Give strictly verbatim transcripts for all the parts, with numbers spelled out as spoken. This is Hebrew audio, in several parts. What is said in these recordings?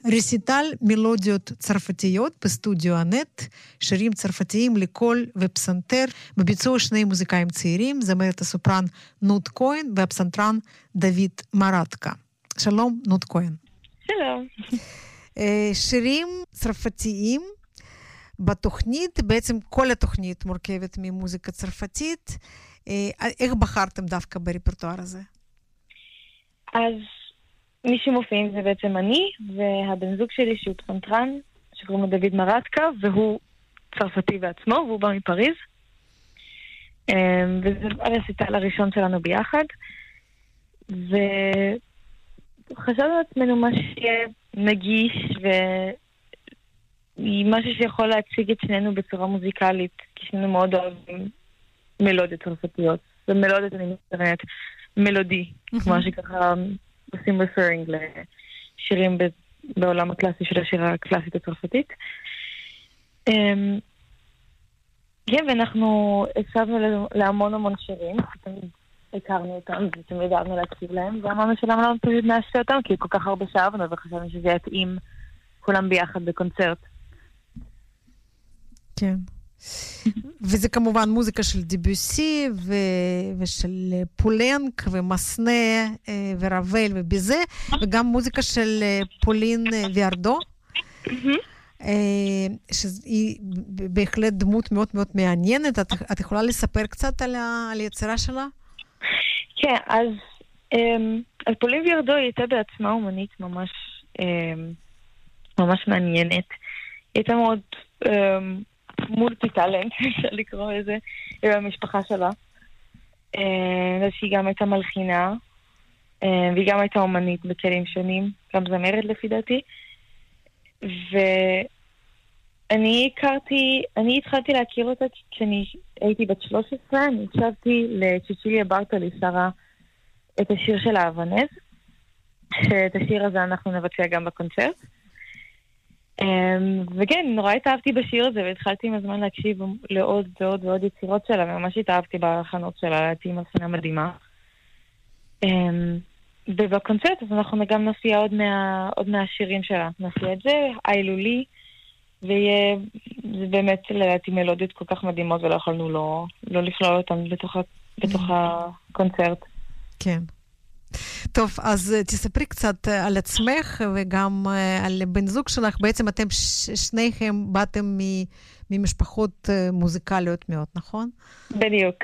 רסיטל מלודיות צרפתיות בסטודיו הנט, שירים צרפתיים לקול ופסנתר, בביצוע שני מוזיקאים צעירים, זמרת הסופרן נוט כהן והפסנתרן דוד מרטקה. שלום, נוט כהן. שלום. שירים צרפתיים בתוכנית, בעצם כל התוכנית מורכבת ממוזיקה צרפתית. איך בחרתם דווקא ברפרטואר הזה? אז מי שמופיעים זה בעצם אני, והבן זוג שלי שהוא פסנתרן, שקוראים לו דוד מרטקה, והוא צרפתי בעצמו, והוא בא מפריז. וזה הרסיטל הראשון שלנו ביחד. וחשבנו לעצמנו מה שיהיה נגיש, ומשהו שיכול להציג את שנינו בצורה מוזיקלית, כי שנינו מאוד אוהבים מלודיות צרפתיות. ומלודיות אני מתכוונת מלודי, כמו שככה עושים רפרינג לשירים בעולם הקלאסי של השירה הקלאסית הצרפתית. כן, ואנחנו הקשבנו להמון המון שירים, תמיד הכרנו אותם ותמיד אהבנו להקשיב להם, ואמרנו שלמה לא תמיד נעשה אותם, כי כל כך הרבה שאהבנו וחשבנו שזה יתאים כולם ביחד בקונצרט. כן. וזה כמובן מוזיקה של דיבוסי ו- ושל פולנק ומסנה ורבל וביזה, וגם מוזיקה של פולין ויארדו, שהיא בהחלט דמות מאוד מאוד מעניינת. את, את יכולה לספר קצת על, ה- על היצירה שלה? כן, אז, אז פולין ויארדו היא הייתה בעצמה אומנית ממש, ממש מעניינת. היא הייתה מאוד מולטי טלנט, אפשר לקרוא לזה, במשפחה שלה. אז שהיא גם הייתה מלחינה, והיא גם הייתה אומנית בכלים שונים, גם זמרת לפי דעתי. ואני הכרתי, אני התחלתי להכיר אותה כשאני הייתי בת שלוש עשרה, אני הקשבתי לצ'יצ'יליה ברטולי שרה את השיר של האבנז, שאת השיר הזה אנחנו נבצע גם בקונצרט. וכן, נורא התאהבתי בשיר הזה, והתחלתי עם הזמן להקשיב לעוד ועוד ועוד יצירות שלה, וממש התאהבתי בהכנות שלה, הייתי מלחינה מדהימה. ובקונצרט אז אנחנו גם נופיע עוד, מה, עוד מהשירים שלה. נופיע את זה, איילולי, ויהיה, זה באמת לדעתי מלודיות כל כך מדהימות, ולא יכולנו לא, לא לכלול אותן בתוך, בתוך הקונצרט. כן. טוב, אז תספרי קצת על עצמך וגם על בן זוג שלך. בעצם אתם שניכם באתם ממשפחות מוזיקליות מאוד, נכון? בדיוק.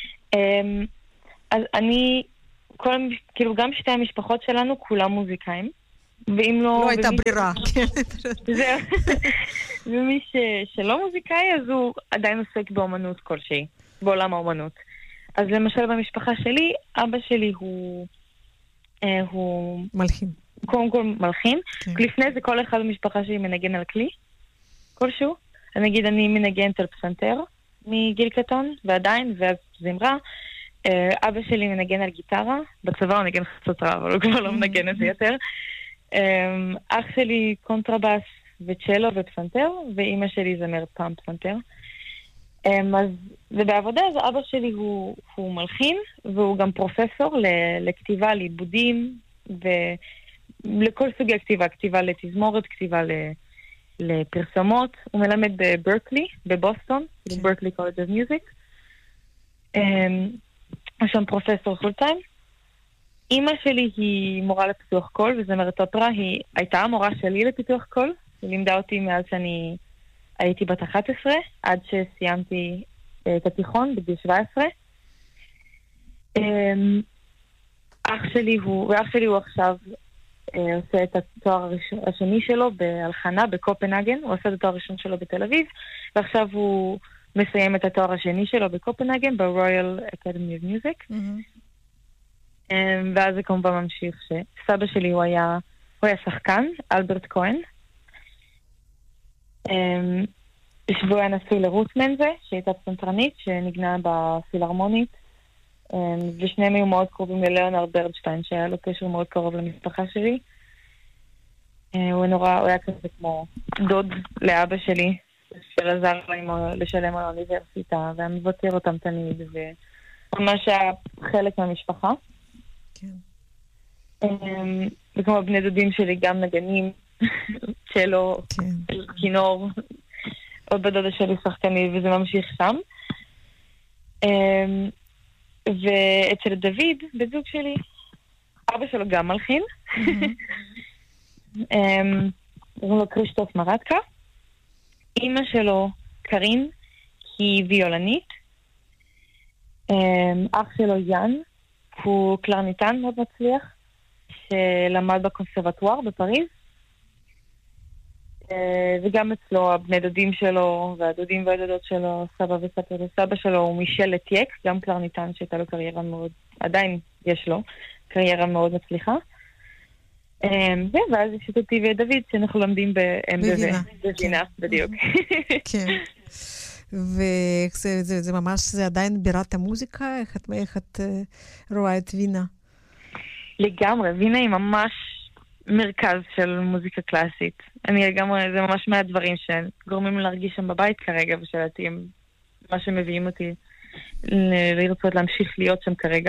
אז אני, כל, כאילו גם שתי המשפחות שלנו כולם מוזיקאים. ואם לא... לא הייתה ברירה. זהו. ומי שלא מוזיקאי, אז הוא עדיין עוסק באומנות כלשהי, בעולם האומנות. אז למשל במשפחה שלי, אבא שלי הוא... הוא... מלחין. קודם כל מלחין. לפני זה כל אחד במשפחה שלי מנגן על כלי, כלשהו. אני אגיד, אני מנגנת על פסנתר מגיל קטון, ועדיין, ואז זמרה. אבא שלי מנגן על גיטרה, בצבא הוא נגן חצוצרה, אבל הוא כבר לא מנגן את זה יותר. אח שלי קונטרבאס וצ'לו ופסנתר, ואימא שלי זמרת פעם פסנתר. אז, ובעבודה אז אבא שלי הוא, הוא מלחין, והוא גם פרופסור לכתיבה, לעיבודים, ולכל סוגי הכתיבה, כתיבה לתזמורת, כתיבה לפרסומות. הוא מלמד בברקלי, בבוסטון, בברקלי קולג' אוף מיוזיק. הוא שם פרופסור פול טיים. אמא שלי היא מורה לפיתוח קול, וזמרת אופרה, היא הייתה המורה שלי לפיתוח קול, היא לימדה אותי מאז שאני... הייתי בת אחת עשרה, עד שסיימתי את התיכון בגיל שבע עשרה. אח שלי הוא, ואח שלי הוא עכשיו עושה את התואר השני שלו בהלחנה בקופנהגן, הוא עושה את התואר הראשון שלו בתל אביב, ועכשיו הוא מסיים את התואר השני שלו בקופנהגן, ברויאל אקדמי אוף מיוזיק. ואז זה כמובן ממשיך שסבא שלי הוא היה, הוא היה שחקן, אלברט כהן, שבו היה נשוי לרות מנזה, שהייתה פסנתרנית, שנגנה בפילהרמונית, ושניהם היו מאוד קרובים לליאונרד ברנשטיין, שהיה לו קשר מאוד קרוב למשפחה שלי. הוא נורא, הוא היה כזה כמו דוד לאבא שלי, שעזר להם לשלם על האוניברסיטה, והיה מבקר אותם תמיד, וממש היה חלק מהמשפחה. כן. וכמו בני דודים שלי גם נגנים, צ'לו, כינור, עוד בדודה שלי שחקנית, וזה ממשיך שם. ואצל דוד, בזוג שלי, אבא שלו גם מלחין. קוראים לו קרישטוף מרטקה. אמא שלו, קרין, היא ויולנית. אח שלו, יאן, הוא קלרניטן מאוד מצליח, שלמד בקונסרבטואר בפריז. וגם אצלו הבני דודים שלו והדודים והדודות שלו, סבא וסבתא וסבא שלו, הוא מישל לטייק, גם קלרניטן שהייתה לו קריירה מאוד, עדיין יש לו קריירה מאוד מצליחה. ואז יש אותי ודוד שאנחנו לומדים בווינה, בדיוק. כן. וזה ממש, זה עדיין בירת המוזיקה? איך את רואה את וינה? לגמרי, וינה היא ממש מרכז של מוזיקה קלאסית. אני לגמרי, זה ממש מהדברים שגורמים להרגיש שם בבית כרגע, ושלתי הם מה שמביאים אותי לרצות להמשיך להיות שם כרגע.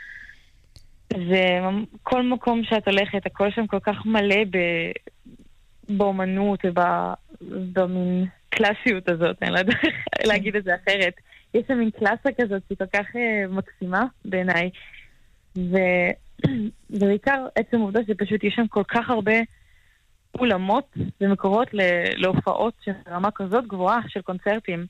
וכל מקום שאת הולכת, הכל שם כל כך מלא באומנות ובמין קלאסיות הזאת, אני לא יודעת להגיד את זה אחרת. יש שם מין קלאסה כזאת שהיא כל כך מקסימה בעיניי. ובעיקר עצם העובדה שפשוט יש שם כל כך הרבה אולמות ומקורות להופעות של רמה כזאת גבוהה של קונצרטים.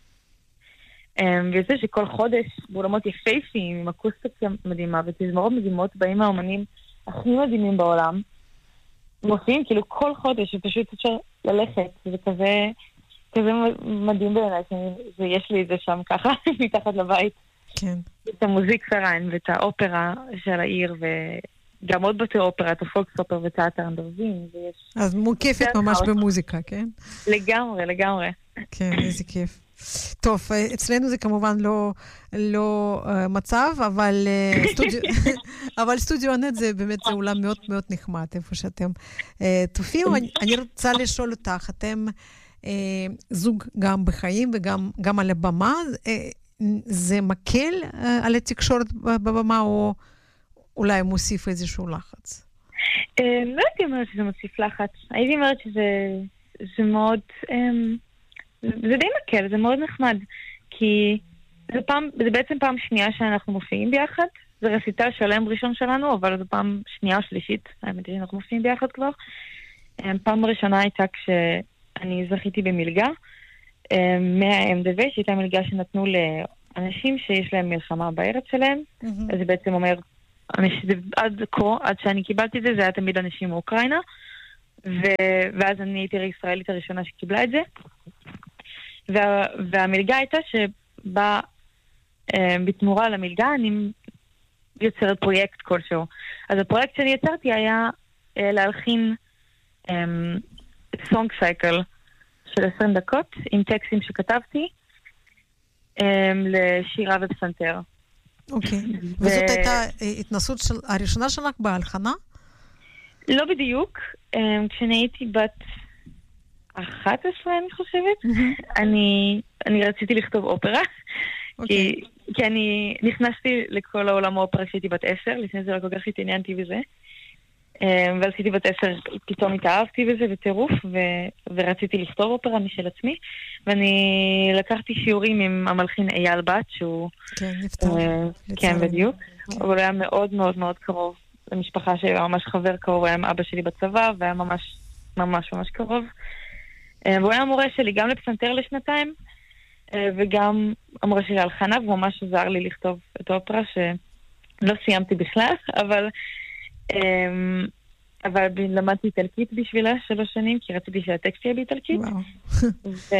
וזה שכל חודש באולמות יפייפים עם אקוסטיקה מדהימה ותזמורות מדהימות באים האומנים הכי מדהימים בעולם מופיעים כאילו כל חודש ופשוט אפשר ללכת. זה כזה כזה מדהים בעיניי שיש לי את זה שם ככה מתחת לבית. כן. את המוזיק פריין ואת האופרה של העיר וגם עוד בתי אופרה, את הפולקס אופר ותיאטר אנדרזין. אז מוקפת ממש במוזיקה, כן? לגמרי, לגמרי. כן, איזה כיף. טוב, אצלנו זה כמובן לא, לא uh, מצב, אבל, uh, סטודיו, אבל סטודיו אנט זה באמת זה אולם מאוד מאוד נחמד, איפה שאתם uh, תופיעו. אני, אני רוצה לשאול אותך, אתם uh, זוג גם בחיים וגם גם על הבמה, uh, זה מקל uh, על התקשורת בבמה, או אולי מוסיף איזשהו לחץ? Uh, לא הייתי אומרת שזה מוסיף לחץ. הייתי אומרת שזה זה מאוד... Um... זה די מקל, זה מאוד נחמד, כי זה, פעם, זה בעצם פעם שנייה שאנחנו מופיעים ביחד, זה רסיטל שלם ראשון שלנו, אבל זו פעם שנייה או שלישית, האמת היא שאנחנו מופיעים ביחד כבר. פעם ראשונה הייתה כשאני זכיתי במלגה, מה-אם די וי, שהייתה מלגה שנתנו לאנשים שיש להם מלחמה בארץ שלהם, mm-hmm. אז זה בעצם אומר, עד כה, עד שאני קיבלתי את זה, זה היה תמיד אנשים מאוקראינה, ו- ואז אני הייתי הישראלית הראשונה שקיבלה את זה. וה, והמלגה הייתה שבה אה, בתמורה למלגה אני יוצרת פרויקט כלשהו. אז הפרויקט שאני יצרתי היה אה, להלחין אה, סונג סייקל של עשרים דקות עם טקסטים שכתבתי אה, לשירה ופסנתר. אוקיי. ו- וזאת הייתה התנסות של, הראשונה שלך בהלחנה? לא בדיוק. אה, כשאני הייתי בת... אחת עשרה אני חושבת. אני, אני רציתי לכתוב אופרה, okay. כי, כי אני נכנסתי לכל העולם האופרה כשהייתי בת עשר, לפני זה לא כל כך התעניינתי בזה. ואז הייתי בת עשר, פתאום התאהבתי בזה בטירוף, ו, ורציתי לכתוב אופרה משל עצמי, ואני לקחתי שיעורים עם המלחין אייל בת, שהוא... כן, נפטר. כן, בדיוק. אבל הוא היה מאוד מאוד מאוד קרוב למשפחה שלי, היה ממש חבר קרוב, היה עם אבא שלי בצבא, והיה ממש ממש ממש קרוב. והוא היה המורה שלי גם לפסנתר לשנתיים, וגם המורה שלי הלחנה, והוא ממש עזר לי לכתוב את האופרה, שלא סיימתי בכלל, אבל, אבל למדתי איטלקית בשבילה שלוש שנים, כי רציתי שהטקסט יהיה באיטלקית. ו...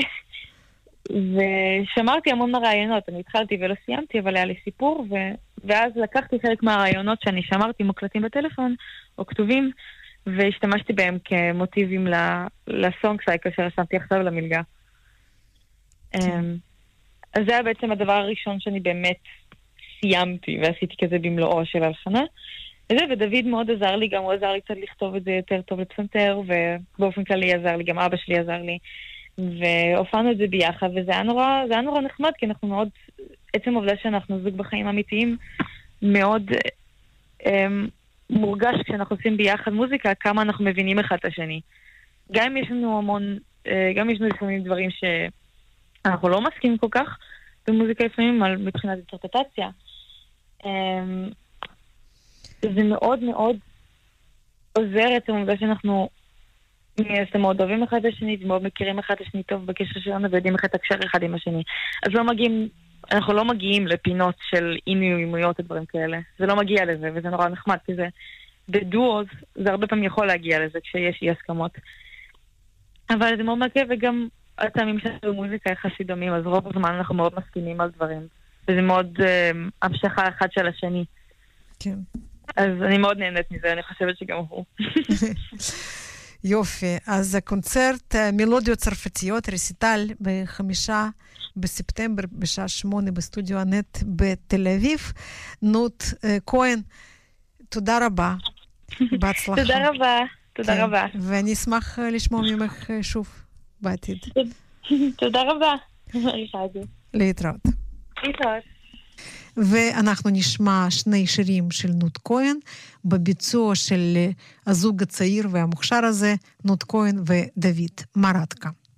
ושמרתי המון מהרעיונות, אני התחלתי ולא סיימתי, אבל היה לי סיפור, ו... ואז לקחתי חלק מהרעיונות שאני שמרתי מוקלטים בטלפון, או כתובים, והשתמשתי בהם כמוטיבים לסונג סייקל שרשמתי עכשיו למלגה. אז זה היה בעצם הדבר הראשון שאני באמת סיימתי, ועשיתי כזה במלואו של הלחנה. וזה, ודוד מאוד עזר לי, גם הוא עזר לי קצת לכתוב את זה יותר טוב לפסנתר, ובאופן כללי עזר לי, גם אבא שלי עזר לי, והופענו את זה ביחד, וזה היה נורא, זה היה נורא נחמד, כי אנחנו מאוד, עצם העובדה שאנחנו זוג בחיים אמיתיים, מאוד... מורגש כשאנחנו עושים ביחד מוזיקה, כמה אנחנו מבינים אחד את השני. גם אם יש לנו המון, גם יש לנו לפעמים דברים שאנחנו לא מסכימים כל כך במוזיקה לפעמים, על מבחינת אינטרפטציה. זה מאוד מאוד עוזר את העובדה שאנחנו מאוד אוהבים אחד את השני, ומאוד מכירים אחד את השני טוב בקשר שלנו, ויודעים איך לתקשר אחד עם השני. אז לא מגיעים, אנחנו לא מגיעים לפינות של אי-נעימויות ודברים כאלה. זה לא מגיע לזה, וזה נורא נחמד, כי זה בדואוז, זה הרבה פעמים יכול להגיע לזה כשיש אי הסכמות. אבל זה מאוד מגיע, וגם הטעמים שלנו במוזיקה יחסית דומים, אז רוב הזמן אנחנו מאוד מסכימים על דברים. וזה מאוד uh, המשכה אחד של השני. כן. אז אני מאוד נהנית מזה, אני חושבת שגם הוא. יופי, אז הקונצרט מלודיות צרפתיות, רסיטל בחמישה בספטמבר בשעה שמונה בסטודיו הנט בתל אביב. נוט כהן, תודה רבה, בהצלחה. תודה רבה, תודה רבה. ואני אשמח לשמוע ממך שוב בעתיד. תודה רבה. להתראות. להתראות. ואנחנו נשמע שני שירים של נוט כהן, בביצוע של הזוג הצעיר והמוכשר הזה, נוט כהן ודוד מרטקה.